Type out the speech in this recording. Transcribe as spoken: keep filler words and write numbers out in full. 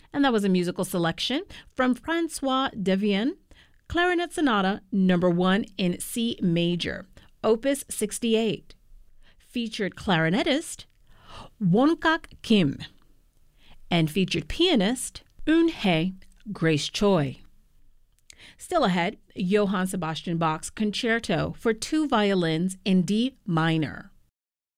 And that was a musical selection from Francois Devienne, Clarinet Sonata number one in C major, Opus sixty-eight. Featured clarinetist Won-kak Kim and featured pianist Eun-hye Grace Choi. Still ahead, Johann Sebastian Bach's Concerto for two violins in D minor.